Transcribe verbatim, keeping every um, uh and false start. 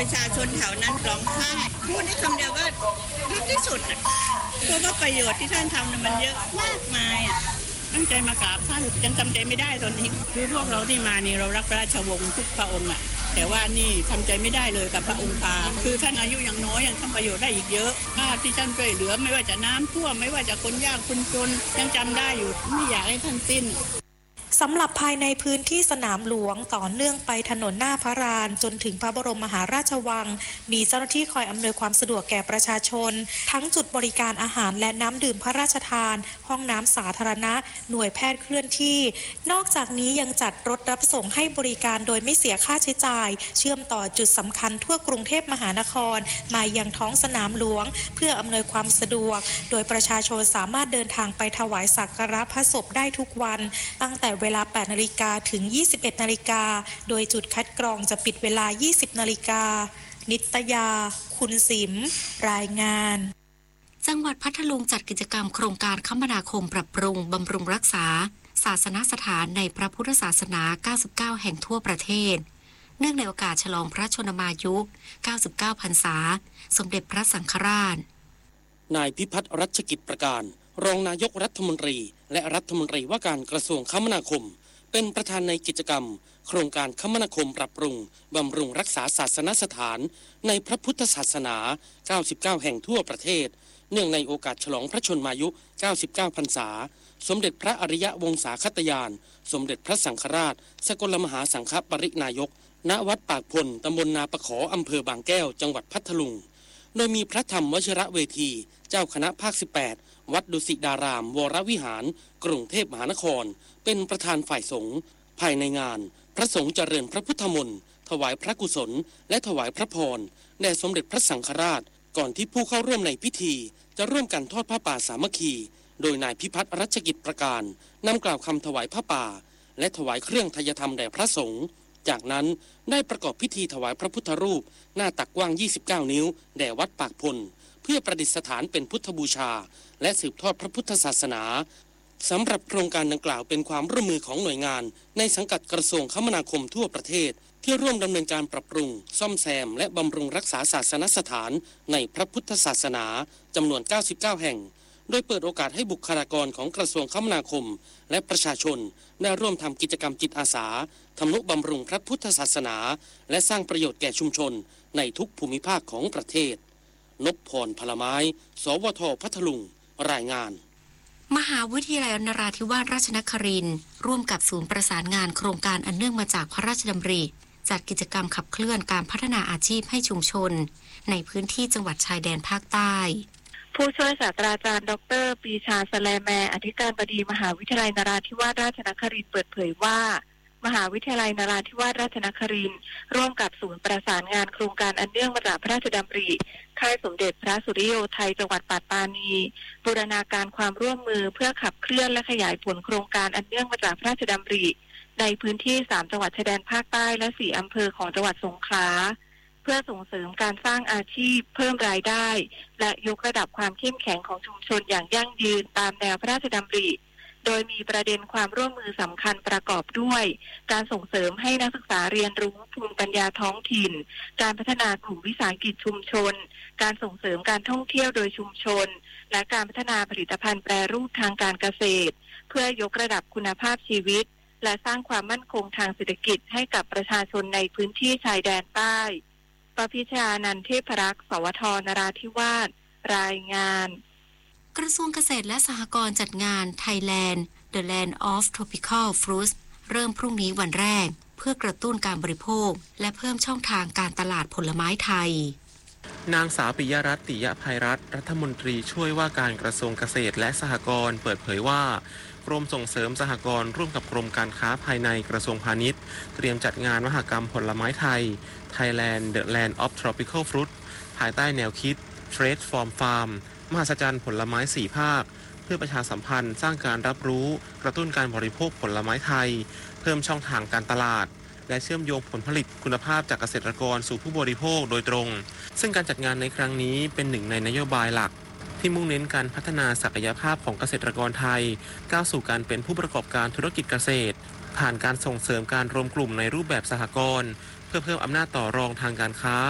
ประชาชนแถวนั้นร้องไห้พูดได้คำเดียวว่ารักที่สุดเพราะว่าประโยชน์ที่ท่านทำมันเยอะมากมายอ่ะตั้งใจมากราบท่านยังจำใจไม่ได้ตอนนี้คือพวกเราที่มานี่เรารักพระราชวงศ์ทุกพระองค์อ่ะแต่ว่านี่ทำใจไม่ได้เลยกับพระองค์พาคือท่านอายุยังน้อยยังทำประโยชน์ได้อีกเยอะภาพที่ท่านช่วยเหลือไม่ว่าจะน้ำท่วมไม่ว่าจะคนยากคนจนยังจำได้อยู่ไม่อยากให้ท่านสิ้นสำหรับภายในพื้นที่สนามหลวงต่อเนื่องไปถนนหน้าพระลานจนถึงพระบรมมหาราชวังมีเจ้าหน้าที่คอยอำนวยความสะดวกแก่ประชาชนทั้งจุดบริการอาหารและน้ำดื่มพระราชทานห้องน้ำสาธารณะหน่วยแพทย์เคลื่อนที่นอกจากนี้ยังจัดรถรับส่งให้บริการโดยไม่เสียค่าใช้จ่ายเชื่อมต่อจุดสำคัญทั่วกรุงเทพมหานครมายังท้องสนามหลวงเพื่ออำนวยความสะดวกโดยประชาชนสามารถเดินทางไปถวายสักการะพระศพได้ทุกวันตั้งแต่เวลาแปดนาฬิกาถึงยี่สิบเอ็ดนาฬิกาโดยจุดคัดกรองจะปิดเวลายี่สิบนาฬิกานิตยาคุณสิมรายงานจังหวัดพัทลุงจัดกิจกรรมโครงการคมนาคมปรับปรุงบำรุงรักษาศาสนสถานในพระพุทธศาสนาเก้าสิบเก้าแห่งทั่วประเทศเนื่องในโอกาสฉลองพระชนมายุเก้าสิบเก้าพรรษาสมเด็จพระสังฆราชนายพิพัฒน์รัชกิจประการรองนายกรัฐมนตรีและรัฐมนตรีว่าการกระทรวงคมนาคมเป็นประธานในกิจกรรมโครงการคมนาคมปรับปรุงบำรุงรักษาศาสนสถานในพระพุทธศาสนาเก้าสิบเก้าแห่งทั่วประเทศเนื่องในโอกาสฉลองพระชนมายุเก้าสิบเก้าพรรษาสมเด็จพระอริยวงศาคตยานสมเด็จพระสังฆราชสกลมหาสังฆปรินายกณวัดปากพลตำบลนาปะขออำเภอบางแก้วจังหวัดพัทลุงโดยมีพระธรรมวชิระเวทีเจ้าคณะภาคสิบแปดวัดดุสิตารามวรวิหารกรุงเทพมหานครเป็นประธานฝ่ายสงฆ์ภายในงานพระสงฆ์เจริญพระพุทธมนต์ถวายพระกุศลและถวายพระพรแด่สมเด็จพระสังฆราชก่อนที่ผู้เข้าร่วมในพิธีจะร่วมกันทอดผ้าป่าสามัคคีโดยนายพิพัฒน์รัชกิจประการนำกล่าวคำถวายผ้าป่าและถวายเครื่องทายธรรมแด่พระสงฆ์จากนั้นได้ประกอบพิธีถวายพระพุทธรูปหน้าตักกว้างยี่สิบเก้านิ้วแด่วัดปากพลเพื่อประดิษฐานเป็นพุทธบูชาและสืบทอดพระพุทธศาสนาสำหรับโครงการดังกล่าวเป็นความร่วมมือของหน่วยงานในสังกัดกระทรวงคมนาคมทั่วประเทศที่ร่วมดำเนินการปรับปรุงซ่อมแซมและบำรุงรักษาศาสนสถานในพระพุทธศาสนาจำนวนเก้าสิบเก้าแห่งโดยเปิดโอกาสให้บุคลากรของกระทรวงคมนาคมและประชาชนได้ร่วมทำกิจกรรมจิตอาสาทำนุบำรุงพระพุทธศาสนาและสร้างประโยชน์แก่ชุมชนในทุกภูมิภาคของประเทศนพพรพลไม้สวทพัทลุงรายงานมหาวิทยาลัยนราธิวาสราชนครินทร์ร่วมกับศูนย์ประสานงานโครงการอันเนื่องมาจากพระราชดำริจัดกิจกรรมขับเคลื่อนการพัฒนาอาชีพให้ชุมชนในพื้นที่จังหวัดชายแดนภาคใต้ผู้ช่วยศาสตราจารย์ดรปรีชาสแลแมอธิการบดีมหาวิทยาลัยนราธิวาสราชนครินทร์เปิดเผยว่ามหาวิทยาลัยนราธิวาสราชนครินทร์ร่วมกับศูนย์ประสานงานโครงการอันเนื่องมาจากพระราชดำริค่ายสมเด็จพระสุริโยไทยจังหวัดปัตตานีบูรณาการความร่วมมือเพื่อขับเคลื่อนและขยายผลโครงการอันเนื่องมาจากพระราชดำริในพื้นที่สามจังหวัดชายแดนภาคใต้และสี่อำเภอของจังหวัดสงขลาเพื่อส่งเสริมการสร้างอาชีพเพิ่มรายได้และยกระดับความเข้มแข็งของชุมชนอย่างยั่งยืนตามแนวพระราชดำริโดยมีประเด็นความร่วมมือสำคัญประกอบด้วยการส่งเสริมให้นักศึกษาเรียนรู้ภูมิปัญญาท้องถิ่นการพัฒนากลุ่มวิสาหกิจชุมชนการส่งเสริมการท่องเที่ยวโดยชุมชนและการพัฒนาผลิตภัณฑ์แปรรูปทางการเกษตรเพื่อยกระดับคุณภาพชีวิตและสร้างความมั่นคงทางเศรษฐกิจให้กับประชาชนในพื้นที่ชายแดนใต้ปพิชานันท์เทพรักษ์สวทนราธิวาสรายงานกระทรวงเกษตรและสหกรณ์จัดงาน Thailand The Land of Tropical Fruits เริ่มพรุ่งนี้วันแรกเพื่อกระตุ้นการบริโภคและเพิ่มช่องทางการตลาดผลไม้ไทยนางสาวปิยรัตน์ ติยภัยรัตน์รัฐมนตรีช่วยว่าการกระทรวงเกษตรและสหกรณ์เปิดเผยว่ากรมส่งเสริมสหกรณ์ร่วมกับกรมการค้าภายในกระทรวงพาณิชย์เตรียมจัดงานมหกรรมผลไม้ไทย Thailand The Land of Tropical Fruit ภายใต้แนวคิด Trade from Farm มหัศจรรย์ผลไม้สี่ภาคเพื่อประชาสัมพันธ์สร้างการรับรู้กระตุ้นการบริโภคผลไม้ไทยเพิ่มช่องทางการตลาดและเชื่อมโยงผลผลิตคุณภาพจากเกษตรกรสู่ผู้บริโภคโดยตรงซึ่งการจัดงานในครั้งนี้เป็นหนึ่งในนโยบายหลักที่มุ่งเน้นการพัฒนาศักยภาพของเกษตรกรไทยก้าวสู่การเป็นผู้ประกอบการธุรกิจเกษตรผ่านการส่งเสริมการรวมกลุ่มในรูปแบบสหกรณ์เพื่อเพิ่มอำนาจต่อรองทางการค้า